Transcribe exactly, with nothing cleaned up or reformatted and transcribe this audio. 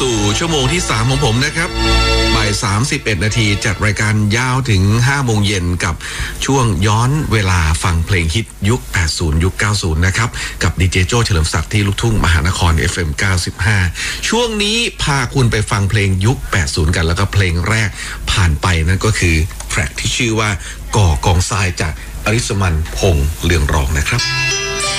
สู่ชั่วโมงที่สามของผมนะครับบ่ายสามสิบเอ็ดนาทีจัดรายการยาวถึงห้าโมงเย็นกับช่วงย้อนเวลาฟังเพลงฮิตยุคแปดสิบยุคเก้าสิบนะครับกับดีเจโจ้เฉลิมศักดิ์ที่ลูกทุ่งมหานคร เอฟ เอ็ม เก้าสิบห้าช่วงนี้พาคุณไปฟังเพลงยุคแปดสิบกันแล้วก็เพลงแรกผ่านไปนั่นก็คือแทร็กที่ชื่อว่าก่อกองทรายจากอริสมันพงษ์เลืองรองนะครับ